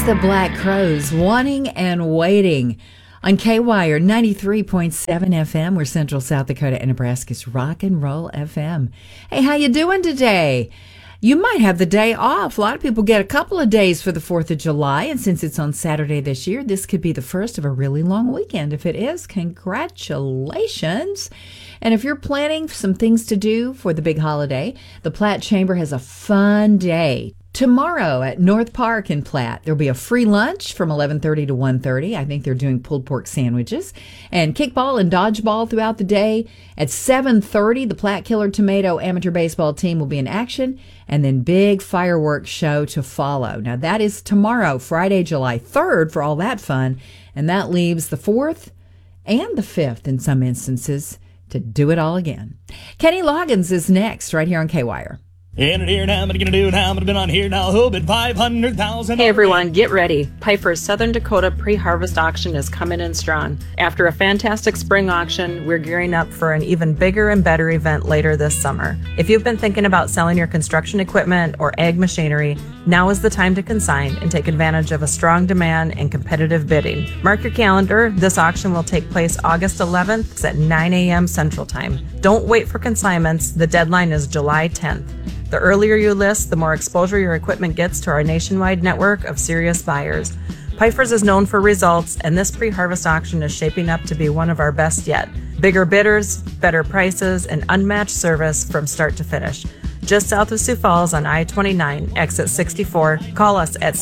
It's the Black Crowes, Wanting and Waiting on K-Wire 93.7 FM. We're Central South Dakota and Nebraska's Rock and Roll FM. Hey, how you doing today? You might have the day off. A lot of people get a couple of days for the 4th of July, and since it's on Saturday this year, this could be the first of a really long weekend. If it is, congratulations. And if you're planning some things to do for the big holiday, the Platte Chamber has a fun day. Tomorrow at North Park in Platte, there'll be a free lunch from 11:30 to 1:30. I think they're doing pulled pork sandwiches. And kickball and dodgeball throughout the day. At 7:30, the Platte Killer Tomato amateur baseball team will be in action. And then big fireworks show to follow. Now that is tomorrow, Friday, July 3rd, for all that fun. And that leaves the 4th and the 5th in some instances to do it all again. Kenny Loggins is next right here on K-Wire. In here now, what are you gonna do now? I'm been on here now, who bid 500,000. Hey everyone, get ready. Piper's Southern Dakota pre-harvest auction is coming in strong. After a fantastic spring auction, we're gearing up for an even bigger and better event later this summer. If you've been thinking about selling your construction equipment or ag machinery, now is the time to consign and take advantage of a strong demand and competitive bidding. Mark your calendar. This auction will take place August 11th at 9 a.m. Central Time. Don't wait for consignments. The deadline is July 10th. The earlier you list, the more exposure your equipment gets to our nationwide network of serious buyers. Piper's is known for results, and this pre-harvest auction is shaping up to be one of our best yet. Bigger bidders, better prices, and unmatched service from start to finish. Just south of Sioux Falls on I-29, exit 64. Call us at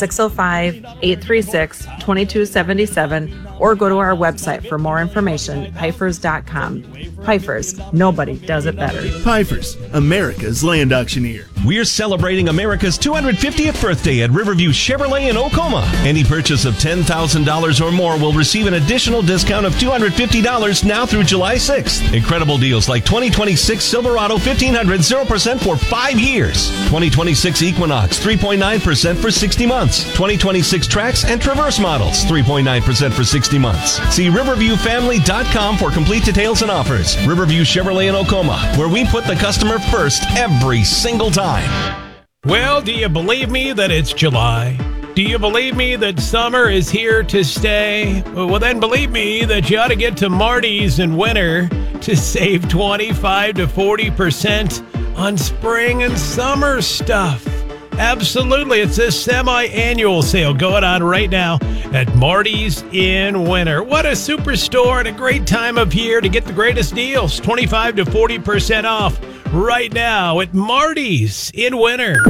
605-836-2277 or go to our website for more information at pifers.com. Pifers, nobody does it better. Pifers, America's land auctioneer. We're celebrating America's 250th birthday at Riverview Chevrolet in Oklahoma. Any purchase of $10,000 or more will receive an additional discount of $250 now through July 6th. Incredible deals like 2026 Silverado 1500 0% for 5 years. 2026 Equinox 3.9% for 60 months. 2026 Trax and Traverse models 3.9% for 60 months. See RiverviewFamily.com for complete details and offers. Riverview Chevrolet in Oklahoma, where we put the customer first every single time. Well, do you believe me that it's July? Do you believe me that summer is here to stay? Well, then believe me that you ought to get to Marty's in winter to save 25 to 40% on spring and summer stuff. Absolutely. It's this semi-annual sale going on right now at Marty's in winter. What a superstore and a great time of year to get the greatest deals. 25 to 40% off right now at Marty's in winter.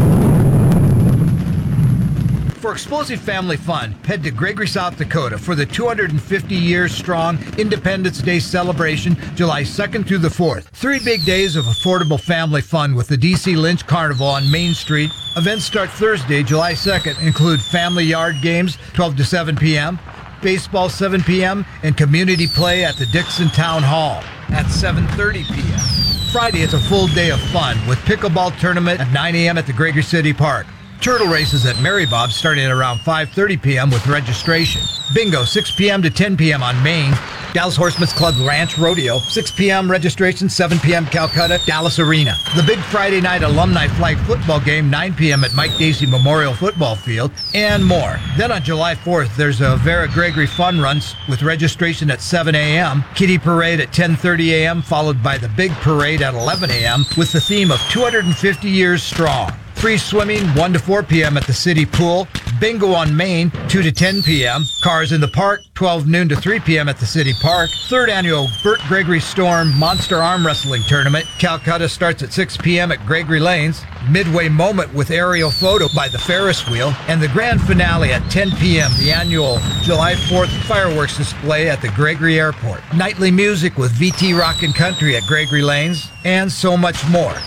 For explosive family fun, head to Gregory, South Dakota for the 250-year-strong Independence Day celebration, July 2nd through the 4th. 3 big days of affordable family fun with the DC Lynch Carnival on Main Street. Events start Thursday, July 2nd, include family yard games, 12 to 7 p.m., baseball 7 p.m., and community play at the Dixon Town Hall at 7:30 p.m. Friday, it's a full day of fun with pickleball tournament at 9 a.m. at the Gregory City Park. Turtle races at Mary Bob's starting at around 5:30 p.m. with registration. Bingo, 6 p.m. to 10 p.m. on Main. Dallas Horsemen's Club Ranch Rodeo, 6 p.m. registration, 7 p.m. Calcutta, Dallas Arena. The big Friday night alumni flag football game, 9 p.m. at Mike Dacey Memorial Football Field, and more. Then on July 4th, there's a Vera Gregory Fun Runs with registration at 7 a.m., Kitty Parade at 10:30 a.m., followed by the big parade at 11 a.m. with the theme of 250 years strong. Free swimming, 1 to 4 p.m. at the city pool. Bingo on Main, 2 to 10 p.m. Cars in the Park, 12 noon to 3 p.m. at the city park. 3rd annual Burt Gregory Storm Monster Arm Wrestling Tournament. Calcutta starts at 6 p.m. at Gregory Lanes. Midway moment with aerial photo by the Ferris wheel. And the grand finale at 10 p.m. The annual July 4th fireworks display at the Gregory Airport. Nightly music with VT Rockin' Country at Gregory Lanes. And so much more.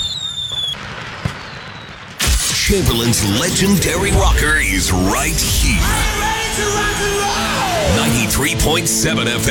Chamberlain's legendary rocker is right here. 93.7 FM.